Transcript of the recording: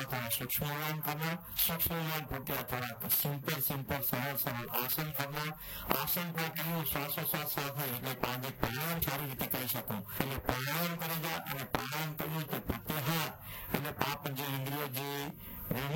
थोड़ा सूक्ष्म व्यायाम करना, सूक्ष्म व्यायाम पूर्तियां थोड़ा सिंपल सरल आसन करना, आसन को श्वासोश्वास साथ એટલે પાંચે પ્રાણાયામ સારી રીતે કરી શકું એટલે પ્રાણાયામ કરી જાય અને પ્રાણાયામ કર્યું તો પ્રત્યાહાર એટલે પાપ જે ઇન્દ્રિયો જે